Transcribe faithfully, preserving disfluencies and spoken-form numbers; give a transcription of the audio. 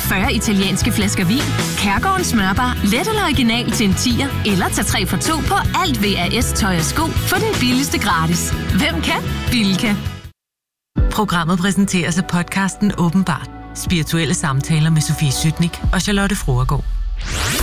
fyrre italienske flasker vin, Kærgårdens smørbar, let eller original til en tier, eller tag tre for to på alt V A S tøj og sko for den billigste gratis. Hvem kan? Bilka. Programmet præsenteres af podcasten Åbenbart. Spirituelle samtaler med Sofie Sytnik og Charlotte Froergaard.